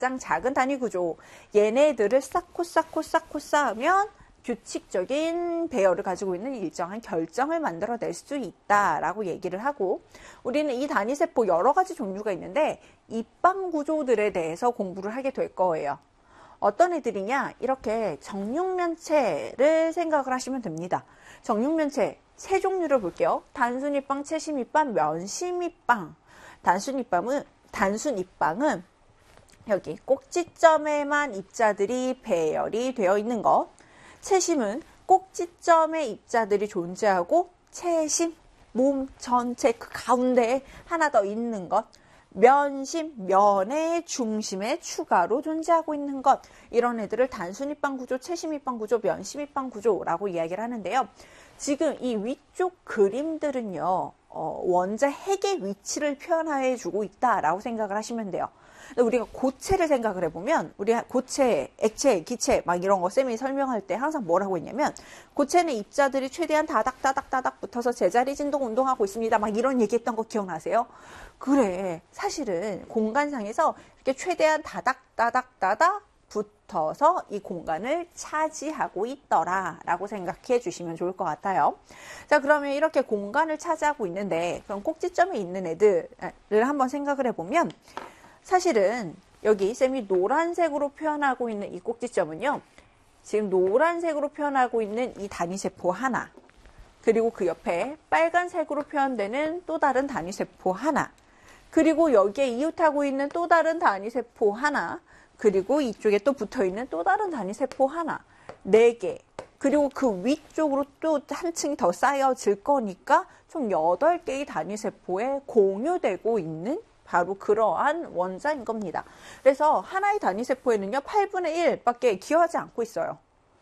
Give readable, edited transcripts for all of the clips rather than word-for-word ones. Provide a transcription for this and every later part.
가장 작은 단위 구조, 얘네들을 쌓고 쌓으면 규칙적인 배열을 가지고 있는 일정한 결정을 만들어낼 수 있다라고 얘기를 하고, 우리는 이 단위세포 여러 가지 종류가 있는데 입방 구조들에 대해서 공부를 하게 될 거예요. 어떤 애들이냐, 이렇게 정육면체를 생각을 하시면 됩니다. 정육면체 세 종류를 볼게요. 단순입방, 채심입방, 면심입방. 단순입방은 여기 꼭지점에만 입자들이 배열이 되어 있는 것. 채심은 꼭지점에 입자들이 존재하고 채심, 몸 전체 그 가운데에 하나 더 있는 것. 면심, 면의 중심에 추가로 존재하고 있는 것. 이런 애들을 단순입방 구조, 채심입방 구조, 면심입방 구조라고 이야기를 하는데요. 지금 이 위쪽 그림들은요, 원자 핵의 위치를 표현해 주고 있다라고 생각을 하시면 돼요. 우리가 고체를 생각을 해보면, 우리 고체, 액체, 기체 막 이런 거 쌤이 설명할 때 항상 뭐라고 했냐면, 고체는 입자들이 최대한 다닥 붙어서 제자리 진동 운동하고 있습니다. 막 이런 얘기했던 거 기억나세요? 그래, 사실은 공간상에서 이렇게 최대한 다닥 붙어서 이 공간을 차지하고 있더라라고 생각해 주시면 좋을 것 같아요. 자, 그러면 이렇게 공간을 차지하고 있는데, 그럼 꼭지점에 있는 애들을 한번 생각을 해보면, 사실은 여기 쌤이 노란색으로 표현하고 있는 이 꼭지점은요, 지금 노란색으로 표현하고 있는 이 단위세포 하나, 그리고 그 옆에 빨간색으로 표현되는 또 다른 단위세포 하나, 그리고 여기에 이웃하고 있는 또 다른 단위세포 하나, 그리고 이쪽에 또 붙어있는 또 다른 단위세포 하나, 4개, 그리고 그 위쪽으로 또 한 층이 더 쌓여질 거니까 총 8개의 단위세포에 공유되고 있는 바로 그러한 원자인 겁니다. 그래서 하나의 단위세포에는요, 8분의 1밖에 기여하지 않고 있어요.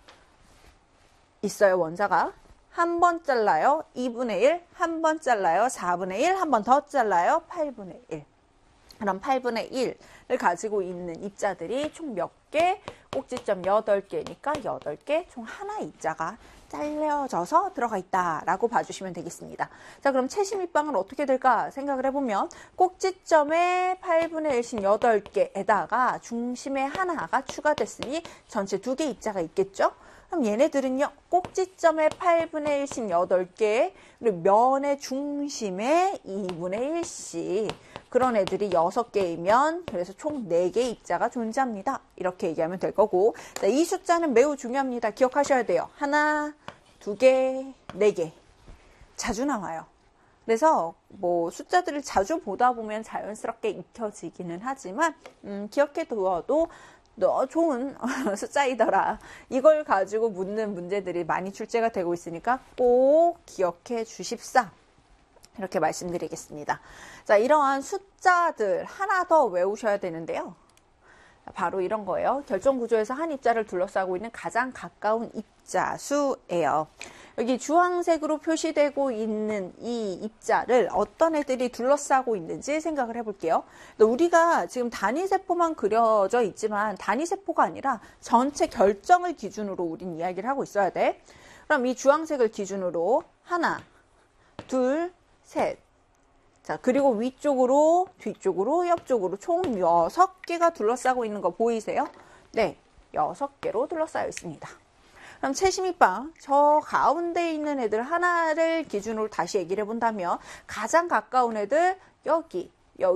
원자가. 한 번 잘라요, 2분의 1, 한 번 잘라요, 4분의 1, 한 번 더 잘라요, 8분의 1. 그럼 8분의 1을 가지고 있는 입자들이 총 몇 개? 꼭지점 8개니까 8개, 총 하나의 입자가 잘려져서 들어가 있다라고 봐주시면 되겠습니다. 자, 그럼 채심입방은 어떻게 될까 생각을 해보면, 꼭지점에 8분의 1씩 8개에다가 중심에 하나가 추가됐으니 전체 2개 입자가 있겠죠? 그럼 얘네들은요, 꼭지점에 8분의 1씩 8개, 그리고 면의 중심에 2분의 1씩, 그런 애들이 6개이면 그래서 총 4개의 입자가 존재합니다. 이렇게 얘기하면 될 거고, 자, 이 숫자는 매우 중요합니다. 기억하셔야 돼요. 하나, 2개, 4개. 자주 나와요. 그래서 뭐 숫자들을 자주 보다 보면 자연스럽게 익혀지기는 하지만 기억해 두어도 너 좋은 숫자이더라. 이걸 가지고 묻는 문제들이 많이 출제가 되고 있으니까 꼭 기억해 주십사. 이렇게 말씀드리겠습니다. 자, 이러한 숫자들 하나 더 외우셔야 되는데요. 바로 이런 거예요. 결정구조에서 한 입자를 둘러싸고 있는 가장 가까운 입자수예요. 여기 주황색으로 표시되고 있는 이 입자를 어떤 애들이 둘러싸고 있는지 생각을 해볼게요. 우리가 지금 단위세포만 그려져 있지만 단위세포가 아니라 전체 결정을 기준으로 우린 이야기를 하고 있어야 돼. 그럼 이 주황색을 기준으로 하나, 둘, 셋. 자, 그리고 위쪽으로, 뒤쪽으로, 옆쪽으로 총 6개가 둘러싸고 있는 거 보이세요? 네, 6개로 둘러싸여 있습니다. 그럼 채심입방, 저 가운데 있는 애들 하나를 기준으로 다시 얘기를 해본다면 가장 가까운 애들 여기,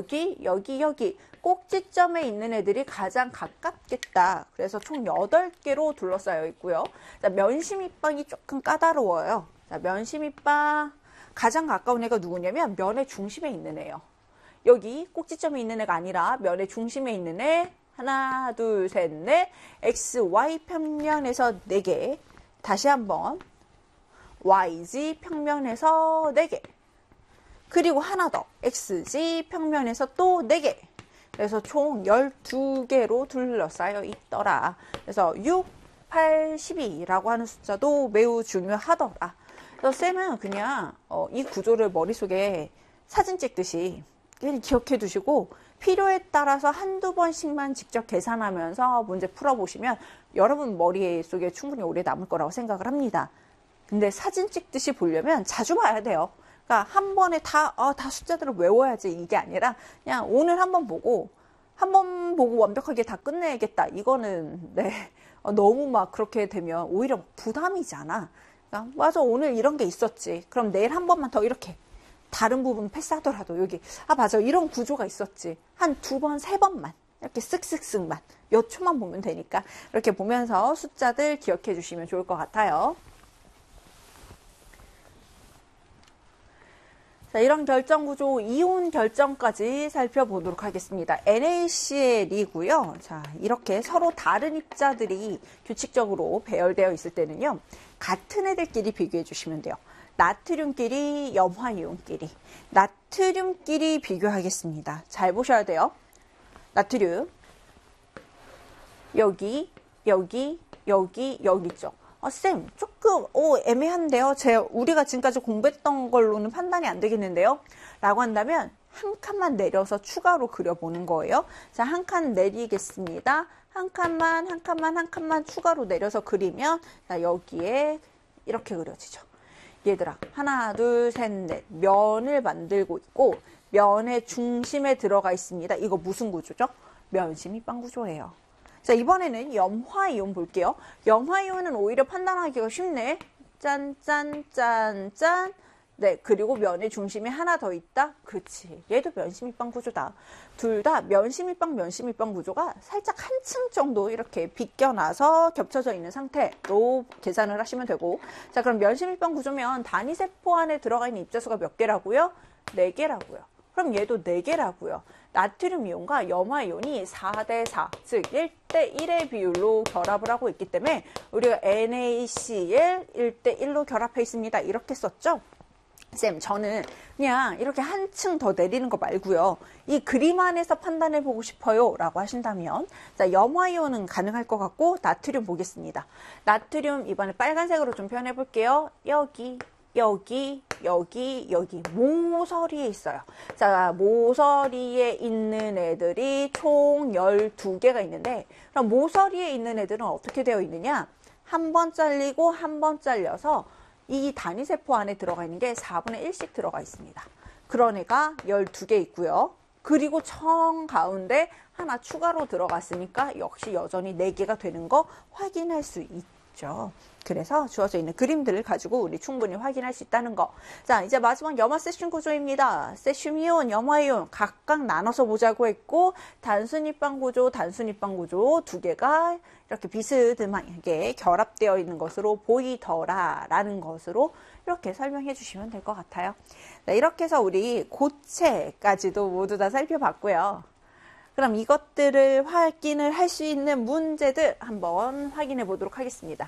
여기 꼭지점에 있는 애들이 가장 가깝겠다. 그래서 총 8개로 둘러싸여 있고요. 자, 면심입방이 조금 까다로워요. 자, 면심입방 가장 가까운 애가 누구냐면 면의 중심에 있는 애예요. 여기 꼭지점에 있는 애가 아니라 면의 중심에 있는 애. 하나, 둘, 셋, 넷. X, Y 평면에서 4개. 다시 한번 YZ 평면에서 4개. 그리고 하나 더. XZ 평면에서 또 4개. 그래서 총 12개로 둘러싸여 있더라. 그래서 6, 8, 12라고 하는 숫자도 매우 중요하더라. 그래서 쌤은 그냥 이 구조를 머릿속에 사진 찍듯이 기억해 두시고 필요에 따라서 한두 번씩만 직접 계산하면서 문제 풀어보시면 여러분 머릿속에 충분히 오래 남을 거라고 생각을 합니다. 근데 사진 찍듯이 보려면 자주 봐야 돼요. 그러니까 한 번에 다 숫자들을 외워야지 이게 아니라 그냥 오늘 한번 보고 한 번 보고 완벽하게 다 끝내야겠다. 이거는 네, 너무 막 그렇게 되면 오히려 부담이잖아. 그러니까 맞아, 오늘 이런 게 있었지. 그럼 내일 한 번만 더 이렇게 다른 부분 패스하더라도 여기 맞아, 이런 구조가 있었지. 한 2번, 3번만 이렇게 쓱쓱쓱만 몇 초만 보면 되니까 이렇게 보면서 숫자들 기억해 주시면 좋을 것 같아요. 자, 이런 결정 구조, 이온 결정까지 살펴보도록 하겠습니다. NaCl이고요. 자, 이렇게 서로 다른 입자들이 규칙적으로 배열되어 있을 때는요, 같은 애들끼리 비교해 주시면 돼요. 나트륨끼리, 염화이온끼리. 나트륨끼리 비교하겠습니다. 잘 보셔야 돼요. 나트륨. 여기, 여기, 여기, 여기 있죠. 쌤, 조금 애매한데요. 우리가 지금까지 공부했던 걸로는 판단이 안 되겠는데요. 라고 한다면 한 칸만 내려서 추가로 그려보는 거예요. 자, 한 칸 내리겠습니다. 한 칸만 추가로 내려서 그리면 자, 여기에 이렇게 그려지죠. 얘들아, 하나, 둘, 셋, 넷. 면을 만들고 있고 면의 중심에 들어가 있습니다. 이거 무슨 구조죠? 면심입방 구조예요. 자, 이번에는 염화이온 볼게요. 염화이온은 오히려 판단하기가 쉽네. 짠, 짠, 짠, 짠. 네, 그리고 면의 중심에 하나 더 있다. 그렇지. 얘도 면심입방 구조다. 둘 다 면심입방 구조가 살짝 한층 정도 이렇게 비껴나서 겹쳐져 있는 상태로 계산을 하시면 되고. 자, 그럼 면심입방 구조면 단위세포 안에 들어가 있는 입자수가 몇 개라고요? 4개라고요. 그럼 얘도 4개라고요. 나트륨 이온과 염화이온이 4대4, 즉 1대1의 비율로 결합을 하고 있기 때문에 우리가 NaCl 1대1로 결합해 있습니다. 이렇게 썼죠? 쌤, 저는 그냥 이렇게 한층 더 내리는 거 말고요. 이 그림 안에서 판단해 보고 싶어요. 라고 하신다면 자, 염화이온은 가능할 것 같고 나트륨 보겠습니다. 나트륨 이번에 빨간색으로 좀 표현해 볼게요. 여기, 여기, 여기, 여기 모서리에 있어요. 자, 모서리에 있는 애들이 총 12개가 있는데 그럼 모서리에 있는 애들은 어떻게 되어 있느냐? 한 번 잘리고 한 번 잘려서 이 단위세포 안에 들어가 있는 게 4분의 1씩 들어가 있습니다. 그런 애가 12개 있고요. 그리고 청 가운데 하나 추가로 들어갔으니까 역시 여전히 4개가 되는 거 확인할 수 있죠. 그래서 주어져 있는 그림들을 가지고 우리 충분히 확인할 수 있다는 거. 자, 이제 마지막 염화 세슘 구조입니다. 세슘이온, 염화이온 각각 나눠서 보자고 했고 단순입방 구조, 단순입방 구조 2개가 이렇게 비스듬하게 결합되어 있는 것으로 보이더라라는 것으로 이렇게 설명해 주시면 될 것 같아요. 네, 이렇게 해서 우리 고체까지도 모두 다 살펴봤고요. 그럼 이것들을 확인을 할 수 있는 문제들 한번 확인해 보도록 하겠습니다.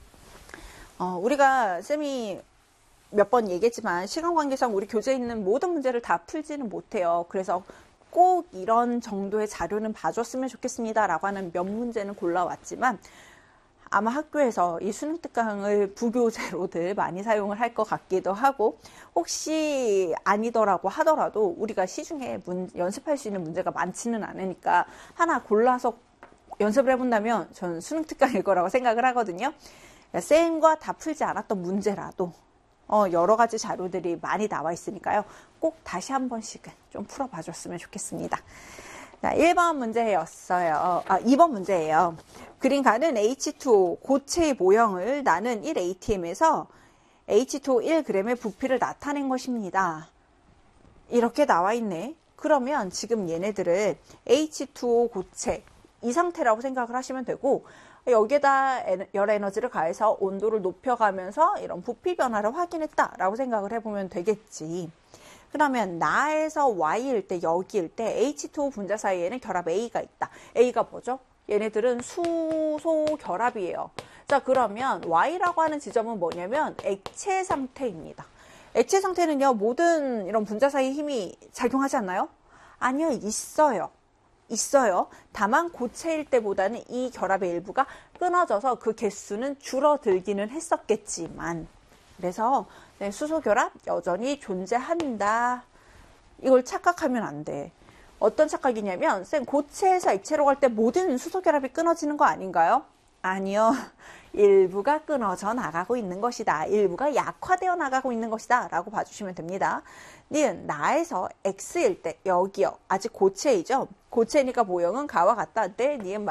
우리가 쌤이 몇 번 얘기했지만 시간 관계상 우리 교재에 있는 모든 문제를 다 풀지는 못해요. 그래서 꼭 이런 정도의 자료는 봐줬으면 좋겠습니다 라고 하는 몇 문제는 골라왔지만 아마 학교에서 이 수능 특강을 부교재로들 많이 사용을 할 것 같기도 하고 혹시 아니더라고 하더라도 우리가 시중에 연습할 수 있는 문제가 많지는 않으니까 하나 골라서 연습을 해본다면 전 수능 특강일 거라고 생각을 하거든요. 쌤과 다 풀지 않았던 문제라도 여러 가지 자료들이 많이 나와 있으니까요. 꼭 다시 한 번씩은 좀 풀어봐 줬으면 좋겠습니다. 자, 1번 문제였어요. 2번 문제예요. 그림 가는 H2O 고체의 모형을 나는 1ATM에서 H2O 1g의 부피를 나타낸 것입니다. 이렇게 나와 있네. 그러면 지금 얘네들을 H2O 고체 이 상태라고 생각을 하시면 되고 여기에다 열 에너지를 가해서 온도를 높여가면서 이런 부피 변화를 확인했다라고 생각을 해보면 되겠지. 그러면 나에서 Y일 때 여기일 때 H2O 분자 사이에는 결합 A가 있다. A가 뭐죠? 얘네들은 수소 결합이에요. 자, 그러면 Y라고 하는 지점은 뭐냐면 액체 상태입니다. 액체 상태는요, 모든 이런 분자 사이 힘이 작용하지 않나요? 아니요, 있어요. 다만 고체일 때보다는 이 결합의 일부가 끊어져서 그 개수는 줄어들기는 했었겠지만 그래서 네, 수소 결합 여전히 존재한다. 이걸 착각하면 안 돼. 어떤 착각이냐면 쌤 고체에서 액체로 갈 때 모든 수소 결합이 끊어지는 거 아닌가요? 아니요. 일부가 끊어져 나가고 있는 것이다. 일부가 약화되어 나가고 있는 것이다. 라고 봐주시면 됩니다. 니은 나에서 x일 때 여기요. 아직 고체이죠. 고체니까 모형은 가와 같다 할 때 니은